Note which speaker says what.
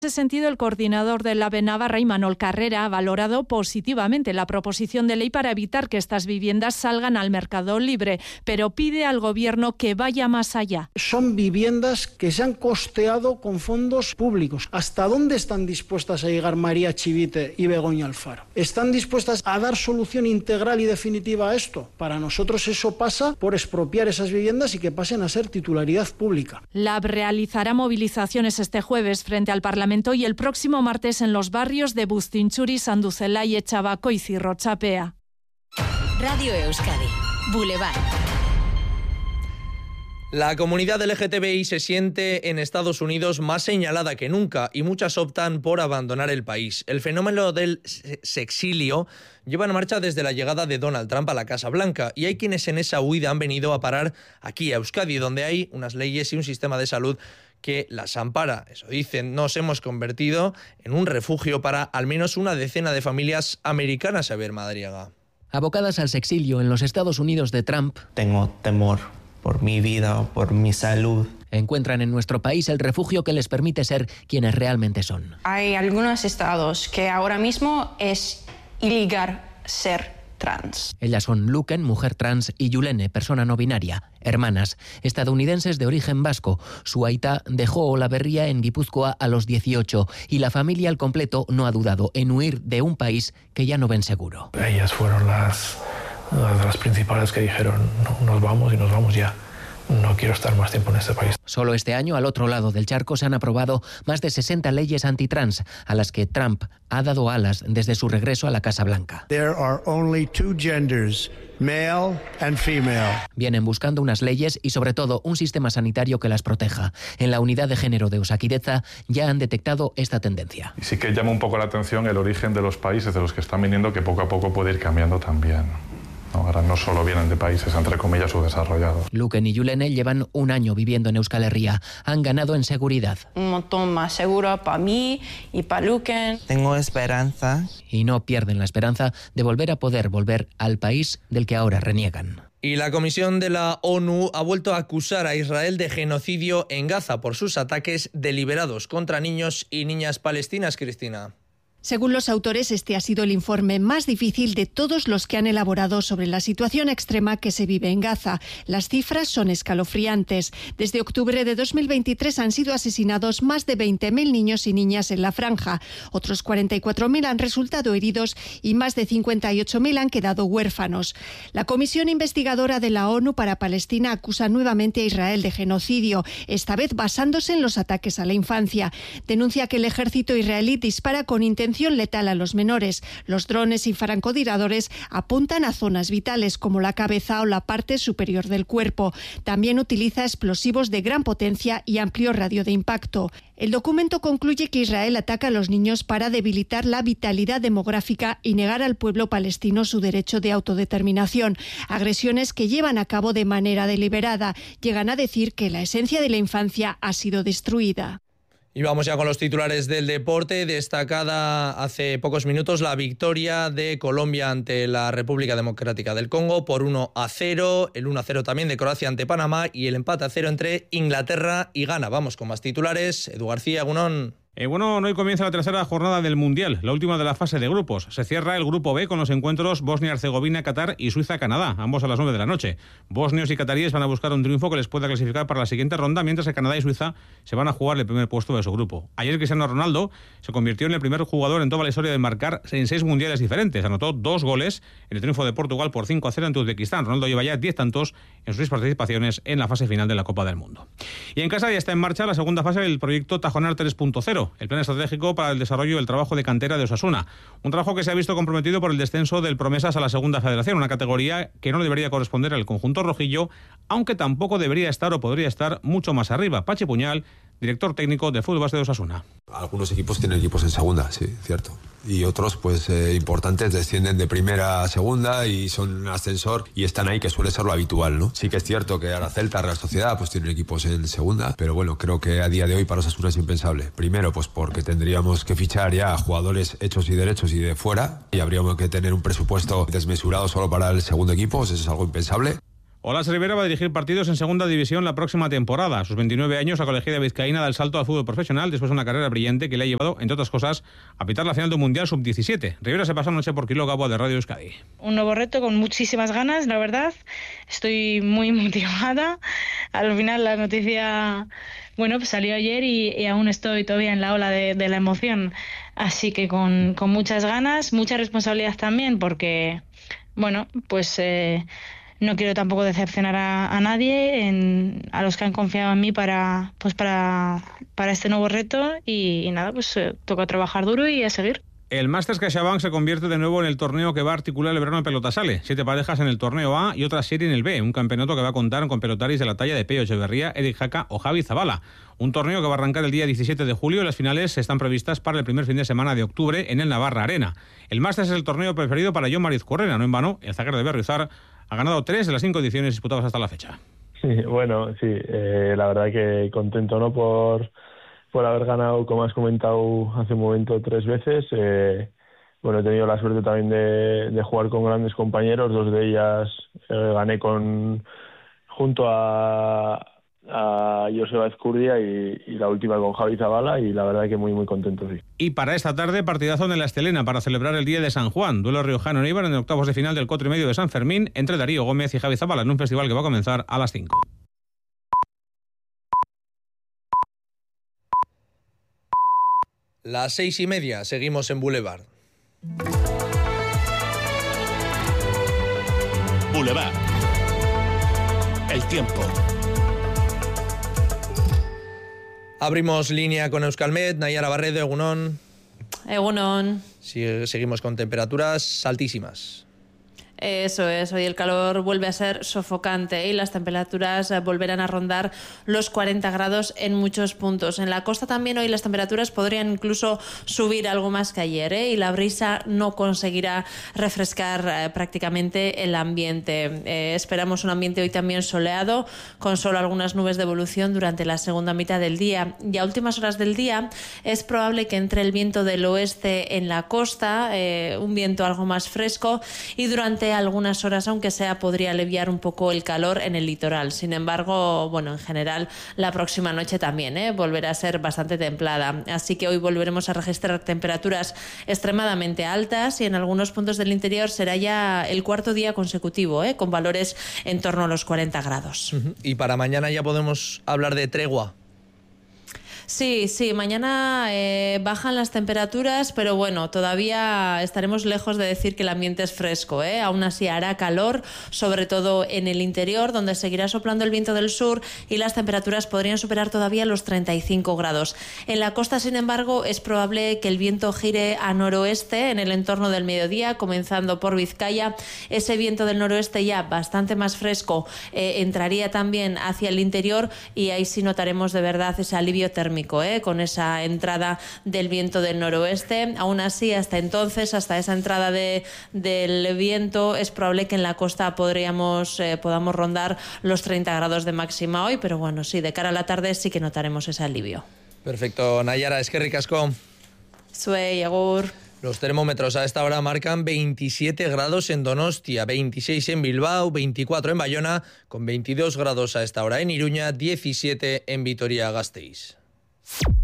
Speaker 1: En ese sentido, el coordinador del AVE Navarra, Imanol Carrera, ha valorado positivamente la proposición de ley para evitar que estas viviendas salgan al mercado libre, pero pide al Gobierno que vaya más allá.
Speaker 2: Son viviendas que se han costeado con fondos públicos. ¿Hasta dónde están dispuestas a llegar María Chivite y Begoña Alfaro? ¿Están dispuestas a dar solución integral y definitiva a esto? Para nosotros eso pasa por expropiar esas viviendas y que pasen a ser titularidad pública.
Speaker 1: LAB realizará movilizaciones este jueves frente al Parlamento y el próximo martes en los barrios de Bustinchuri, Sanduzelai, Echabacoiz y Rotxapea.
Speaker 3: Radio Euskadi, Boulevard.
Speaker 4: La comunidad LGTBI se siente en Estados Unidos más señalada que nunca y muchas optan por abandonar el país. El fenómeno del sexilio lleva en marcha desde la llegada de Donald Trump a la Casa Blanca y hay quienes en esa huida han venido a parar aquí a Euskadi, donde hay unas leyes y un sistema de salud que las ampara. Eso dicen, nos hemos convertido en un refugio para al menos una decena de familias americanas, Xavier Madariaga.
Speaker 5: Abocadas al sexilio en los Estados Unidos de Trump,
Speaker 6: tengo temor por mi vida, por mi salud.
Speaker 5: Encuentran en nuestro país el refugio que les permite ser quienes realmente son.
Speaker 7: Hay algunos estados que ahora mismo es ilegal ser trans.
Speaker 5: Ellas son Luken, mujer trans, y Yulene, persona no binaria, hermanas, estadounidenses de origen vasco. Su aita dejó Olaberria en Guipúzcoa a los 18 y la familia al completo no ha dudado en huir de un país que ya no ven seguro.
Speaker 8: Ellas fueron las principales que dijeron, no, nos vamos y nos vamos ya. No quiero estar más tiempo en este país.
Speaker 5: Solo este año, al otro lado del charco, se han aprobado más de 60 leyes antitrans, a las que Trump ha dado alas desde su regreso a la Casa Blanca.
Speaker 9: There are only two genders, male and female.
Speaker 5: Vienen buscando unas leyes y, sobre todo, un sistema sanitario que las proteja. En la unidad de género de Osakidetza ya han detectado esta tendencia.
Speaker 10: Y sí que llama un poco la atención el origen de los países de los que están viniendo, que poco a poco puede ir cambiando también. Ahora no solo vienen de países, entre comillas, subdesarrollados.
Speaker 5: Luken y Yulene llevan un año viviendo en Euskal Herria. Han ganado en seguridad.
Speaker 7: Un montón más seguro para mí y para Luken.
Speaker 6: Tengo esperanza.
Speaker 5: Y no pierden la esperanza de volver a poder volver al país del que ahora reniegan.
Speaker 4: Y la Comisión de la ONU ha vuelto a acusar a Israel de genocidio en Gaza por sus ataques deliberados contra niños y niñas palestinas, Cristina.
Speaker 11: Según los autores, este ha sido el informe más difícil de todos los que han elaborado sobre la situación extrema que se vive en Gaza. Las cifras son escalofriantes. Desde octubre de 2023 han sido asesinados más de 20.000 niños y niñas en la franja. Otros 44.000 han resultado heridos y más de 58.000 han quedado huérfanos. La Comisión Investigadora de la ONU para Palestina acusa nuevamente a Israel de genocidio, esta vez basándose en los ataques a la infancia. Denuncia que el ejército israelí dispara con intención letal a los menores. Los drones y francotiradores apuntan a zonas vitales como la cabeza o la parte superior del cuerpo. También utiliza explosivos de gran potencia y amplio radio de impacto. El documento concluye que Israel ataca a los niños para debilitar la vitalidad demográfica y negar al pueblo palestino su derecho de autodeterminación. Agresiones que llevan a cabo de manera deliberada. Llegan a decir que la esencia de la infancia ha sido destruida.
Speaker 4: Y vamos ya con los titulares del deporte. Destacada hace pocos minutos la victoria de Colombia ante la República Democrática del Congo por 1-0, el 1-0 también de Croacia ante Panamá y el empate a 0 entre Inglaterra y Ghana. Vamos con más titulares. Edu García, Gunón.
Speaker 12: Hoy comienza la tercera jornada del Mundial, la última de la fase de grupos. Se cierra el grupo B con los encuentros Bosnia-Herzegovina, Qatar y Suiza-Canadá, ambos a las 9 de la noche. Bosnios y cataríes van a buscar un triunfo que les pueda clasificar para la siguiente ronda, mientras que Canadá y Suiza se van a jugar el primer puesto de su grupo. Ayer Cristiano Ronaldo se convirtió en el primer jugador en toda la historia de marcar en 6 mundiales diferentes. Anotó 2 goles en el triunfo de Portugal por 5-0 ante Uzbekistán. Ronaldo lleva ya 10 tantos en sus 6 participaciones en la fase final de la Copa del Mundo. Y en casa ya está en marcha la segunda fase del proyecto Tajonar 3.0, el plan estratégico para el desarrollo del trabajo de cantera de Osasuna. Un trabajo que se ha visto comprometido por el descenso del Promesas a la segunda federación, una categoría que no debería corresponder al conjunto rojillo, aunque tampoco debería estar o podría estar mucho más arriba. Pachi Puñal, director técnico de Fútbol Base de Osasuna.
Speaker 13: Algunos equipos tienen equipos en segunda, sí, cierto. Y otros, importantes, descienden de primera a segunda y son un ascensor y están ahí, que suele ser lo habitual, ¿no? Sí que es cierto que ahora Celta, Real Sociedad, tienen equipos en segunda, pero bueno, creo que a día de hoy para Osasuna es impensable. Primero, porque tendríamos que fichar ya a jugadores hechos y derechos y de fuera, y habríamos que tener un presupuesto desmesurado solo para el segundo equipo, eso es algo impensable.
Speaker 12: Olas Rivera va a dirigir partidos en segunda división la próxima temporada. A sus 29 años, la colegiada vizcaína da el salto al fútbol profesional después de una carrera brillante que le ha llevado, entre otras cosas, a pitar la final de un Mundial Sub-17. Rivera se pasó anoche por Quilo Gabo de Radio Euskadi.
Speaker 14: Un nuevo reto con muchísimas ganas, la verdad. Estoy muy motivada. Al final la noticia, pues salió ayer y aún estoy todavía en la ola de la emoción. Así que con muchas ganas, mucha responsabilidad también, porque, no quiero tampoco decepcionar a nadie, a los que han confiado en mí para este nuevo reto y nada, toca trabajar duro y a seguir.
Speaker 12: El Masters CaixaBank se convierte de nuevo en el torneo que va a articular el verano en Pelotasale. 7 parejas en el torneo A y otra serie en el B. Un campeonato que va a contar con pelotaris de la talla de Peyo Echeverría, Eric Jaca o Javi Zabala. Un torneo que va a arrancar el día 17 de julio y las finales están previstas para el primer fin de semana de octubre en el Navarra Arena. El Masters es el torneo preferido para Jon Mariz Correna. No en vano, el zaguero de Berriozar ha ganado 3 de las 5 ediciones disputadas hasta la fecha.
Speaker 15: Sí, la verdad que contento, ¿no? Por haber ganado, como has comentado hace un momento, 3 veces. He tenido la suerte también de jugar con grandes compañeros. 2 de ellas gané junto a Joseba Ezcurdia y la última con Javi Zabala, y la verdad que muy muy contento, sí.
Speaker 12: Y para esta tarde, partidazo en la Estelena para celebrar el Día de San Juan. Duelo riojano en Eibar en octavos de final del 4,5 de San Fermín entre Darío Gómez y Javi Zabala en un festival que va a comenzar a las 5.
Speaker 4: Las 6:30, seguimos en Boulevard.
Speaker 16: Boulevard. El tiempo.
Speaker 4: Abrimos línea con Euskalmet. Nayara Barredo, Egunon.
Speaker 17: Egunon.
Speaker 4: Seguimos con temperaturas altísimas.
Speaker 17: Eso es, hoy el calor vuelve a ser sofocante y las temperaturas volverán a rondar los 40 grados en muchos puntos. En la costa también hoy las temperaturas podrían incluso subir algo más que ayer, y la brisa no conseguirá refrescar prácticamente el ambiente. Esperamos un ambiente hoy también soleado, con solo algunas nubes de evolución durante la segunda mitad del día. Y a últimas horas del día es probable que entre el viento del oeste en la costa, un viento algo más fresco, y durante algunas horas, aunque sea, podría aliviar un poco el calor en el litoral. Sin embargo, en general la próxima noche también volverá a ser bastante templada. Así que hoy volveremos a registrar temperaturas extremadamente altas y en algunos puntos del interior será ya el cuarto día consecutivo con valores en torno a los 40 grados.
Speaker 4: Y para mañana ya podemos hablar de tregua.
Speaker 17: Sí, mañana bajan las temperaturas, pero todavía estaremos lejos de decir que el ambiente es fresco, Aún así hará calor, sobre todo en el interior, donde seguirá soplando el viento del sur y las temperaturas podrían superar todavía los 35 grados. En la costa, sin embargo, es probable que el viento gire a noroeste en el entorno del mediodía, comenzando por Vizcaya. Ese viento del noroeste ya bastante más fresco entraría también hacia el interior y ahí sí notaremos de verdad ese alivio térmico. Con esa entrada del viento del noroeste. Aún así, hasta entonces, hasta esa entrada del viento, es probable que en la costa podamos rondar los 30 grados de máxima hoy, pero sí, de cara a la tarde sí que notaremos ese alivio.
Speaker 4: Perfecto, Nayara, eskerrik asko.
Speaker 17: Zuei, agur.
Speaker 4: Los termómetros a esta hora marcan 27 grados en Donostia, 26 en Bilbao, 24 en Bayona, con 22 grados a esta hora en Iruña, 17 en Vitoria-Gasteiz.